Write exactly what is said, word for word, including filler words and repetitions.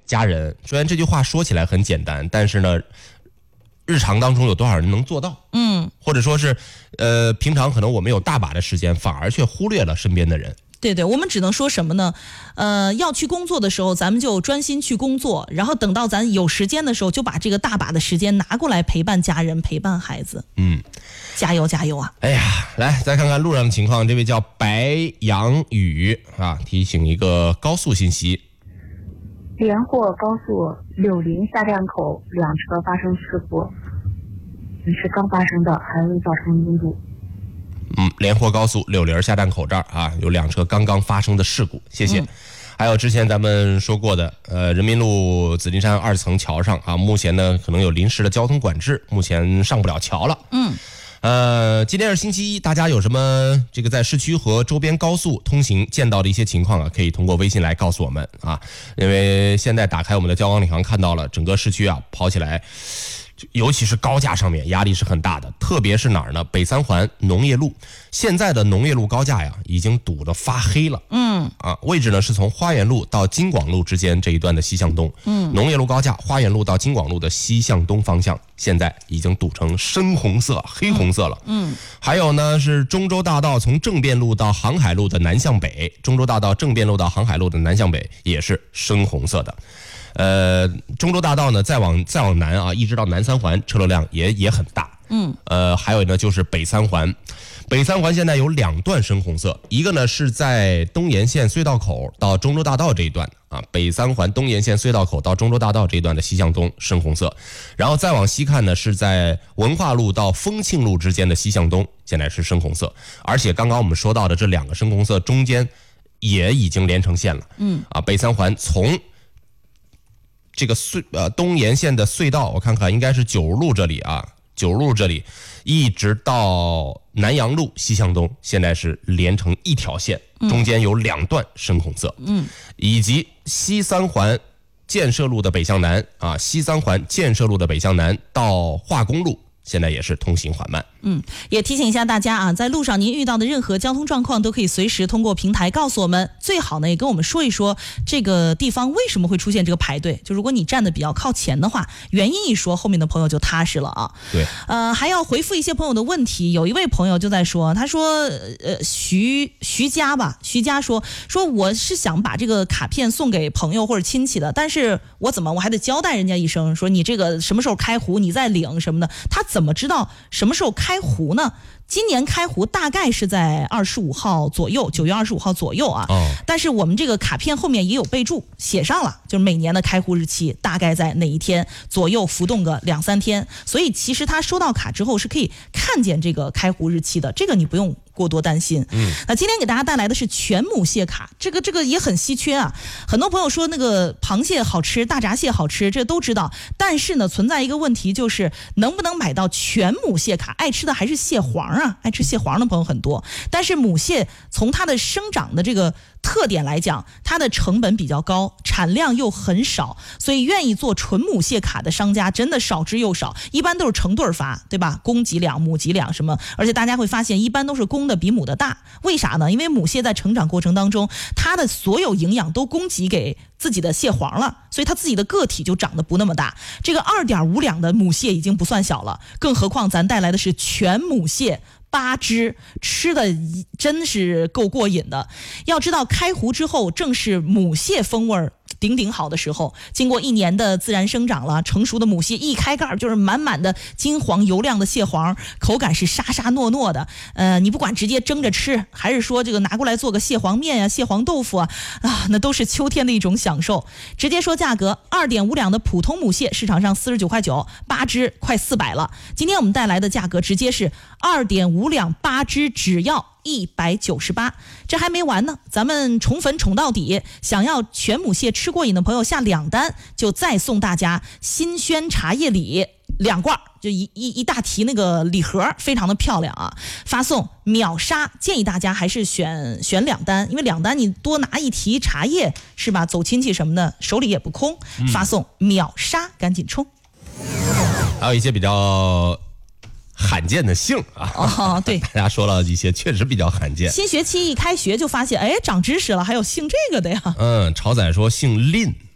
家人。虽然这句话说起来很简单，但是呢，日常当中有多少人能做到？嗯，或者说是，呃，平常可能我们有大把的时间，反而却忽略了身边的人。 对对，我们只能说什么呢？呃，要去工作的时候，咱们就专心去工作，然后等到咱有时间的时候，就把这个大把的时间拿过来陪伴家人、陪伴孩子。嗯，加油加油啊！ 哎呀，来再看看路上的情况。这位叫白杨宇啊，提醒一个高速信息： 连霍高速柳林下站口两车发生事故，是刚发生的，还未造成拥堵。 嗯，连霍高速柳林下站口这儿啊，有两车刚刚发生的事故，谢谢。嗯、还有之前咱们说过的，呃，人民路紫金山二层桥上啊，目前呢可能有临时的交通管制，目前上不了桥了。嗯，呃，今天是星期一，大家有什么这个在市区和周边高速通行见到的一些情况啊，可以通过微信来告诉我们啊，因为现在打开我们的交广领航，看到了整个市区啊跑起来。尤其是高架上面压力是很大的，特别是哪儿呢？北三环农业路，现在的农业路高架呀，已经堵得发黑了。嗯，啊，位置呢是从花园路到京广路之间这一段的西向东。嗯，农业路高架花园路到京广路的西向东方向，现在已经堵成深红色、黑红色了。嗯，还有呢是中州大道从正便路到航海路的南向北，中州大道正便路到航海路的南向北也是深红色的。呃，中州大道呢，再往再往南啊，一直到南三环，车流量也也很大。嗯，呃，还有呢，就是北三环，北三环现在有两段深红色，一个呢是在东沿线隧道口到中州大道这一段啊，北三环东沿线隧道口到中州大道这一段的西向东深红色，然后再往西看呢，是在文化路到丰庆路之间的西向东，现在是深红色，而且刚刚我们说到的这两个深红色中间也已经连成线了。嗯，啊，北三环从这个隧呃东沿线的隧道，我看看应该是九如路这里啊，九如路这里一直到南阳路西向东，现在是连成一条线，中间有两段深红色。嗯，以及西三环建设路的北向南啊，西三环建设路的北向南到化工路，现在也是通行缓慢。 嗯，也提醒一下大家啊，在路上您遇到的任何交通状况都可以随时通过平台告诉我们，最好呢也跟我们说一说这个地方为什么会出现这个排队，就如果你站的比较靠前的话，原因一说，后面的朋友就踏实了啊。 对， 呃，还要回复一些朋友的问题。有一位朋友就在说，他说呃徐徐佳吧，徐佳说说我是想把这个卡片送给朋友或者亲戚的，但是我怎么我还得交代人家一声，说你这个什么时候开壶你再领什么的，他怎么知道什么时候开壶呢？今年开壶大概是在二十五号左右，九月二十五号左右啊。哦。但是我们这个卡片后面也有备注，写上了，就是每年的开壶日期大概在哪一天左右，浮动个两三天。所以其实他收到卡之后是可以看见这个开壶日期的，这个你不用过多担心。嗯。那今天给大家带来的是全母蟹卡，这个这个也很稀缺啊。很多朋友说那个螃蟹好吃，大闸蟹好吃，这都知道。但是呢，存在一个问题，就是能不能买到全母蟹卡？爱吃的还是蟹黄啊，爱吃蟹黄的朋友很多。但是母蟹从它的生长的这个特点来讲，它的成本比较高，产量又很少，所以愿意做纯母蟹卡的商家真的少之又少，一般都是成对发，对吧？公几两，母几两什么，而且大家会发现一般都是公的比母的大，为啥呢？因为母蟹在成长过程当中，它的所有营养都供给给自己的蟹黄了，所以它自己的个体就长得不那么大。这个二点五两的母蟹已经不算小了，更何况咱带来的是全母蟹八只，吃的真是够过瘾的。要知道开壶之后正是母蟹风味顶顶好的时候，经过一年的自然生长了，成熟的母蟹一开盖就是满满的金黄油亮的蟹黄，口感是沙沙糯糯的。呃，你不管直接蒸着吃，还是说这个拿过来做个蟹黄面呀、蟹黄豆腐啊，啊，那都是秋天的一种享受。直接说价格，二点五两的普通母蟹市场上四十九块九，八只快四百了。今天我们带来的价格直接是二点五两八只，只要一百九十八。这还没完呢，咱们宠粉宠到底，想要全母蟹吃过瘾的朋友下两单，就再送大家新鲜茶叶礼两罐，就一一一大提那个礼盒，非常的漂亮啊！发送秒杀，建议大家还是选选两单，因为两单你多拿一提茶叶是吧？走亲戚什么的，手里也不空。发送秒杀，赶紧冲！ 还有一些比较罕见的姓啊， 哦，对， 大家说了一些确实比较罕见。 新学期一开学就发现，哎，长知识了，还有姓这个的呀。 嗯，潮仔说姓林。